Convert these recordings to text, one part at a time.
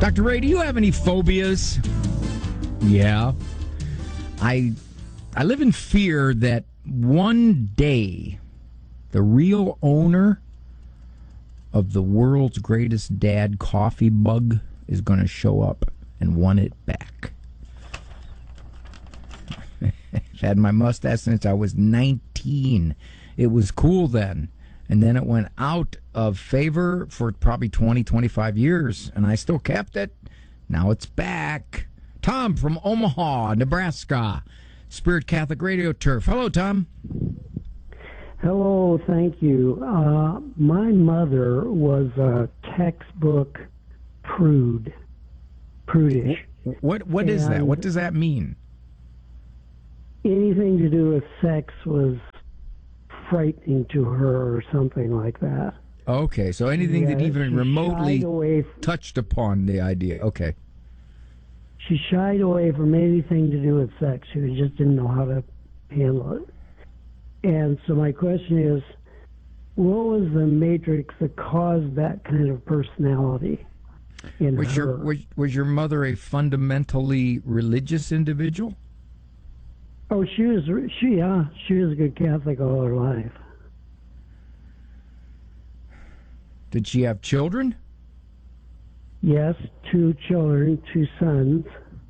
Dr. Ray, do you have any phobias? Yeah. I live in fear that one day the real owner of the world's greatest dad coffee mug is going to show up and want it back. I've had my mustache since I was 19. It was cool then. And then it went out of favor for probably 20, 25 years. And I still kept it. Now it's back. Tom from Omaha, Nebraska. Spirit Catholic Radio Turf. Hello, Tom. Hello, thank you. My mother was a textbook prudish. What is that? What does that mean? Anything to do with sex was frightening to her or something like that. Okay, so anything that even remotely touched upon the idea. Okay. She shied away from anything to do with sex. She just didn't know how to handle it. And so my question is, what was the matrix that caused that kind of personality in her? Was your mother a fundamentally religious individual? Oh, she was a good Catholic all her life. Did she have children? Yes, 2 children, 2 sons.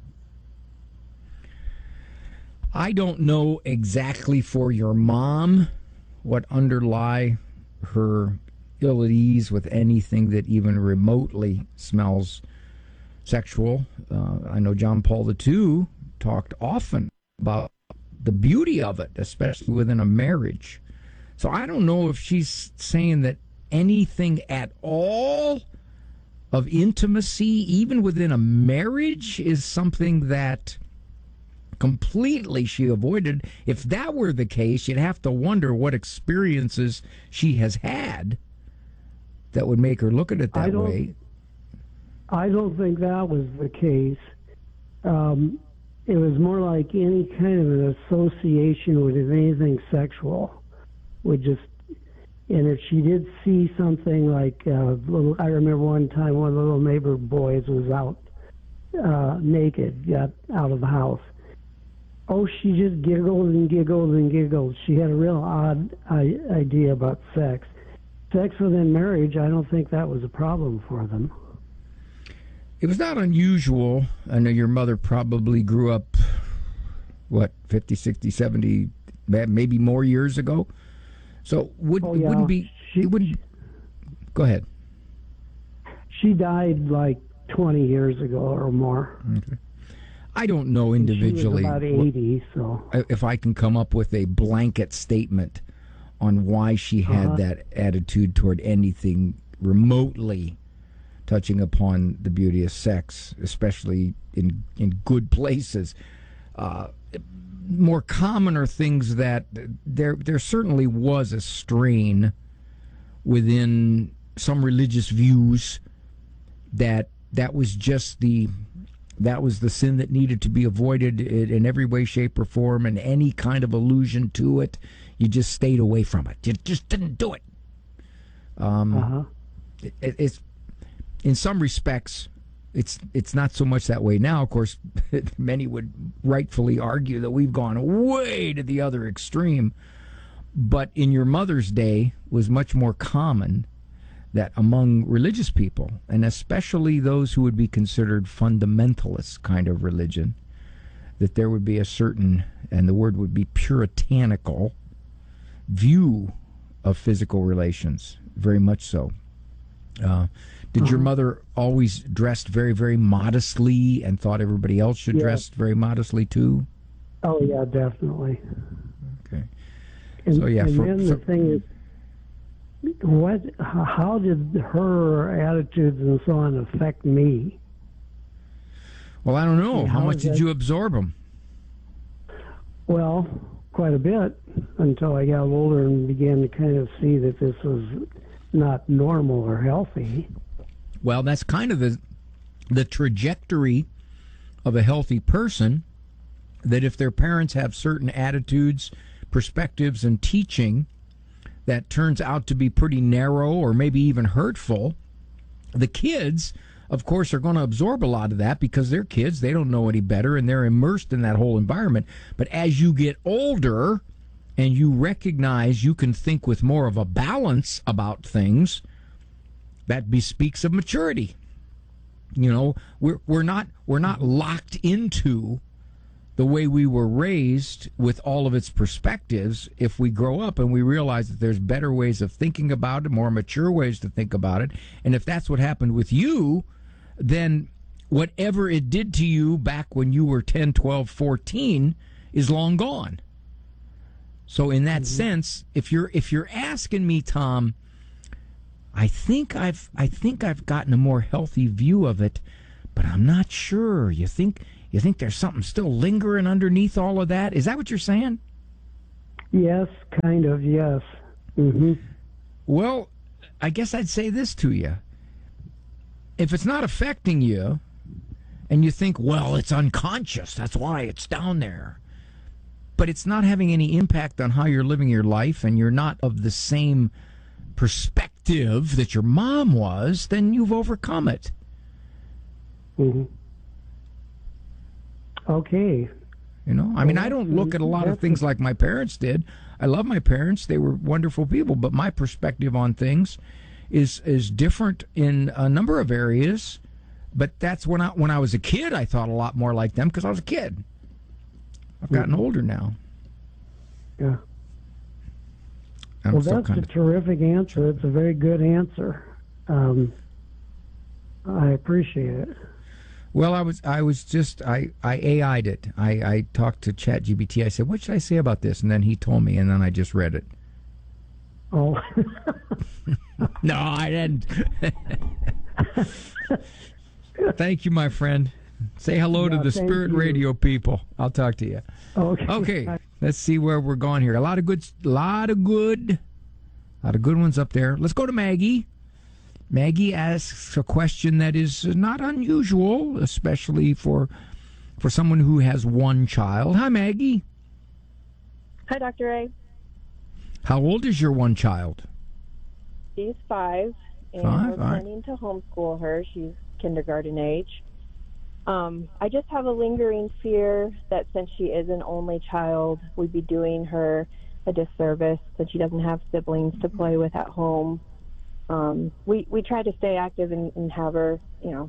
I don't know exactly for your mom what underlie her ill at ease with anything that even remotely smells sexual. I know John Paul II talked often about the beauty of it, especially within a marriage. So I don't know if she's saying that anything at all of intimacy, even within a marriage, is something that completely she avoided. If that were the case, you'd have to wonder what experiences she has had that would make her look at it that way. I don't think that was the case. It was more like any kind of an association with anything sexual would just, and if she did see something like I remember one time one of the little neighbor boys was out naked, got out of the house. Oh, she just giggled and giggled and giggled. She had a real odd idea about sex. Sex within marriage, I don't think that was a problem for them. It was not unusual. I know your mother probably grew up, 50, 60, 70, maybe more years ago. So it wouldn't be... Go ahead. She died like 20 years ago or more. Okay. I don't know individually. She was about 80, so... If I can come up with a blanket statement on why she had that attitude toward anything remotely touching upon the beauty of sex, especially in good places. More common are things that there certainly was a strain within some religious views that was just the sin that needed to be avoided in every way, shape, or form, and any kind of allusion to it, you just stayed away from it. You just didn't do it. It's in some respects, it's not so much that way now. Of course, many would rightfully argue that we've gone way to the other extreme. But in your mother's day was much more common that among religious people, and especially those who would be considered fundamentalist kind of religion, that there would be a certain, and the word would be puritanical, view of physical relations, very much so. Did your mother always dressed very, very modestly and thought everybody else should dress very modestly too? Oh, yeah, definitely. Okay. And, then the thing is, how did her attitudes and so on affect me? Well, I don't know. How much did you absorb them? Well, quite a bit, until I got older and began to kind of see that this was not normal or healthy. Well, that's kind of the trajectory of a healthy person, that if their parents have certain attitudes, perspectives, and teaching that turns out to be pretty narrow or maybe even hurtful, the kids of course, are going to absorb a lot of that because they're kids. They don't know any better, and they're immersed in that whole environment. But as you get older and you recognize you can think with more of a balance about things, that bespeaks of maturity. You know, we're not locked into the way we were raised with all of its perspectives. If we grow up and we realize that there's better ways of thinking about it, more mature ways to think about it, and if that's what happened with you, then whatever it did to you back when you were 10, 12, 14 is long gone. So in that sense, if you're asking me, Tom, I think I've gotten a more healthy view of it, but I'm not sure. You think there's something still lingering underneath all of that? Is that what you're saying? Yes, kind of, yes. Mm-hmm. Well, I guess I'd say this to you. If it's not affecting you, and you think, well, it's unconscious, that's why it's down there, but it's not having any impact on how you're living your life, and you're not of the same perspective that your mom was, then you've overcome it. Mm-hmm. Okay. You know, I mean, I don't look at a lot of things like my parents did. I love my parents. They were wonderful people, but my perspective on things is different in a number of areas. But that's when I was a kid, I thought a lot more like them because I was a kid. I've gotten older now. Yeah. Well, that's a terrific answer. It's a very good answer. I appreciate it. Well, I AI'd it. I talked to ChatGPT. I said, what should I say about this? And then he told me, and then I just read it. Oh. No, I didn't. Thank you, my friend. Say hello to the Spirit Radio people. I'll talk to you. Okay. Let's see where we're going here. A lot of good ones up there. Let's go to Maggie. Maggie asks a question that is not unusual, especially for someone who has one child. Hi, Maggie. Hi, Dr. Ray. How old is your one child? She's 5, and we're planning to homeschool her. She's kindergarten age. I just have a lingering fear that since she is an only child, we'd be doing her a disservice, that she doesn't have siblings to play with at home. We try to stay active and have her, in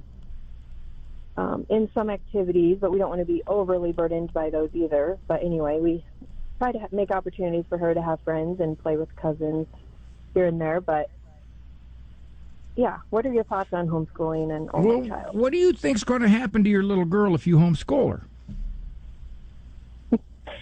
some activities, but we don't want to be overly burdened by those either. But anyway, we try to make opportunities for her to have friends and play with cousins here and there. But yeah, what are your thoughts on homeschooling an only child? What do you think's going to happen to your little girl if you homeschool her?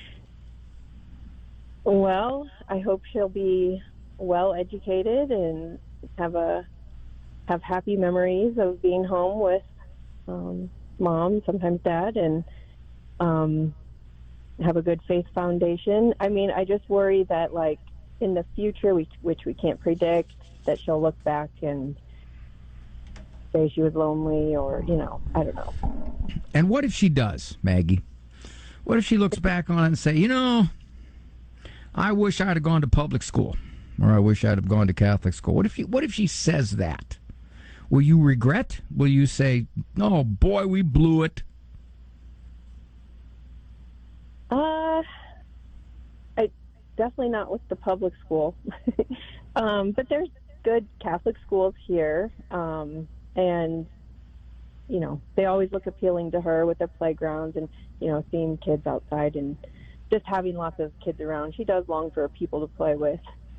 Well, I hope she'll be well educated and have happy memories of being home with mom, sometimes dad, and have a good faith foundation. I mean, I just worry that, like, in the future, which we can't predict, that she'll look back and say she was lonely, or, I don't know. And what if she does, Maggie? What if she looks back on it and say, I wish I'd have gone to public school, or I wish I'd have gone to Catholic school? What if she says that? Will you regret? Will you say, "Oh boy, we blew it"? I definitely not with the public school, but there's good Catholic schools here, and they always look appealing to her with their playgrounds and seeing kids outside and just having lots of kids around. She does long for people to play with.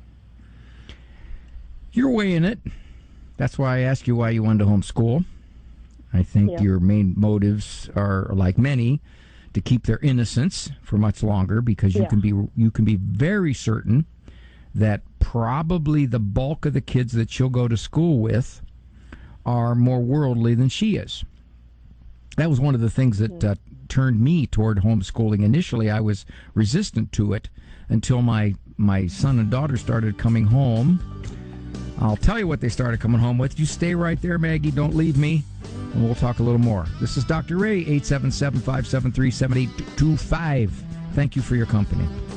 You're weighing it. That's why I asked you why you wanted to homeschool. I think your main motives are, like many, to keep their innocence for much longer, because you can be very certain that probably the bulk of the kids that she'll go to school with are more worldly than she is. That was one of the things that turned me toward homeschooling. Initially, I was resistant to it until my son and daughter started coming home. I'll tell you what they started coming home with. You stay right there, Maggie. Don't leave me, and we'll talk a little more. This is Dr. Ray, 877-573-7825. Thank you for your company.